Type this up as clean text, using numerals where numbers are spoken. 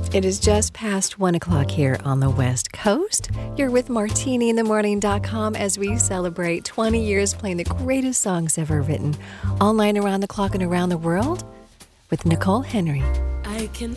It is just past 1 o'clock here on the West Coast. You're with MartiniInTheMorning.com as we celebrate 20 years playing the greatest songs ever written, all night around the clock and around the world with Nicole Henry. I can